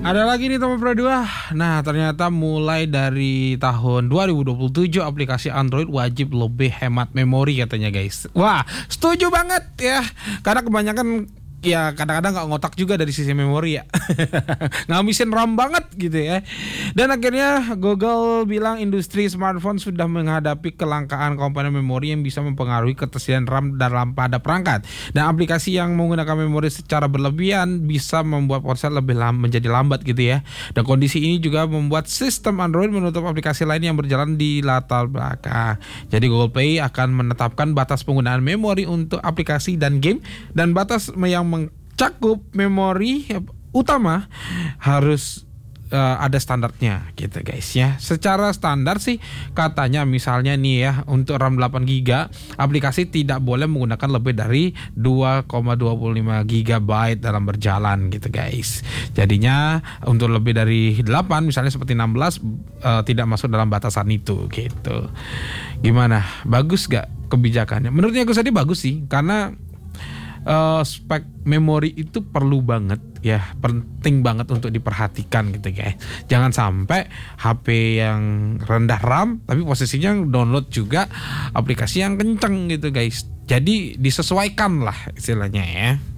Ada lagi nih teman Pro 2. Nah, ternyata mulai dari tahun 2027 aplikasi Android wajib lebih hemat memori katanya guys. Wah, setuju banget ya. Karena kebanyakan ya kadang-kadang nggak ngotak juga dari sisi memori ya. Ngabisin RAM banget gitu ya. Dan akhirnya Google bilang industri smartphone sudah menghadapi kelangkaan komponen memori yang bisa mempengaruhi ketersediaan RAM dalam pada perangkat. Dan aplikasi yang menggunakan memori secara berlebihan bisa membuat ponsel lebih menjadi lambat gitu ya. Dan kondisi ini juga membuat sistem Android menutup aplikasi lain yang berjalan di latar belakang. Jadi Google Play akan menetapkan batas penggunaan memori untuk aplikasi dan game, dan batas yang mencakup memori utama harus ada standarnya gitu guys ya. Secara standar sih katanya misalnya nih ya, untuk RAM 8 GB aplikasi tidak boleh menggunakan lebih dari 2,25 GB dalam berjalan gitu guys. Jadinya untuk lebih dari 8 misalnya seperti 16 tidak masuk dalam batasan itu gitu. Gimana? Bagus gak kebijakannya? Menurutnya aku tadi bagus sih, karena spek memori itu perlu banget ya, penting banget untuk diperhatikan gitu guys. Jangan sampai HP yang rendah RAM tapi posisinya download juga aplikasi yang kenceng gitu guys. Jadi disesuaikan lah istilahnya ya.